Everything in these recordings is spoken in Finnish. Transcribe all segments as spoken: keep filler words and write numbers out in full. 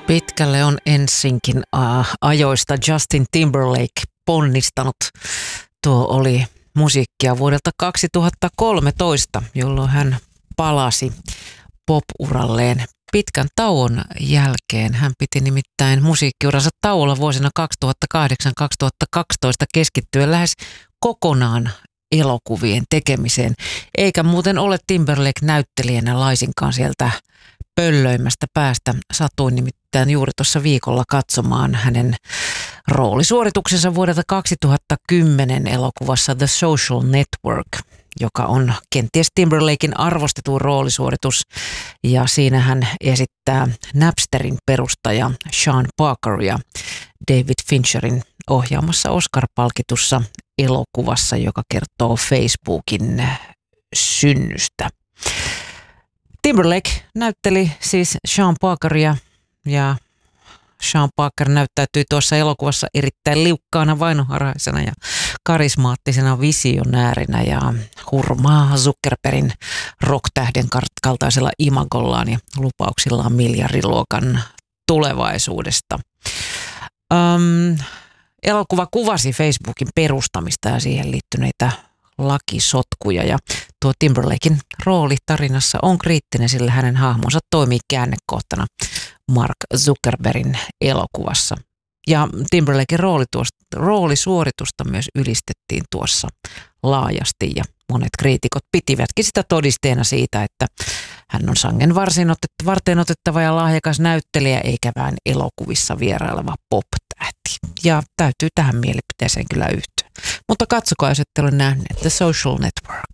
Pitkälle on ensinkin äh, ajoista Justin Timberlake ponnistanut. Tuo oli musiikkia vuodelta kaksituhattakolmetoista, jolloin hän palasi pop-uralleen pitkän tauon jälkeen. Hän piti nimittäin musiikkiuransa tauolla vuosina kaksituhattakahdeksan kaksituhattakaksitoista keskittyen lähes kokonaan elokuvien tekemiseen. Eikä muuten ole Timberlake näyttelijänä laisinkaan sieltä pöllöimmästä päästä. Satuin nimittäin juuri tuossa viikolla katsomaan hänen roolisuorituksensa vuodelta kaksituhattakymmenen elokuvassa The Social Network, joka on kenties Timberlaken arvostetuin roolisuoritus. Ja siinä hän esittää Napsterin perustaja Sean Parkeria David Fincherin ohjaamassa Oscar-palkitussa elokuvassa, joka kertoo Facebookin synnystä. Timberlake näytteli siis Sean Parkeria ja Sean Parker näyttäytyi tuossa elokuvassa erittäin liukkaana vainoharhaisena ja karismaattisena visionäärinä ja hurmaa Zuckerbergin rocktähden kaltaisella imagollaan ja lupauksillaan miljardiluokan tulevaisuudesta. Um, elokuva kuvasi Facebookin perustamista ja siihen liittyneitä lakisotkuja ja tuo Timberlaken rooli tarinassa on kriittinen, sillä hänen hahmonsa toimii käännekohtana Mark Zuckerbergin elokuvassa. Ja Timberlaken rooli tuosta, roolisuoritusta myös ylistettiin tuossa laajasti ja monet kriitikot pitivätkin sitä todisteena siitä, että hän on sangen varsin otet, varten otettava ja lahjakas näyttelijä eikä vain elokuvissa vieraileva pop-tähti. Ja täytyy tähän mielipiteeseen kyllä yhtyä. Mutta katsokaa, jos ette ole nähneet The Social Network.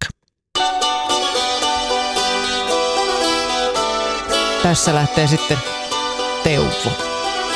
Tässä lähtee sitten Teuvo.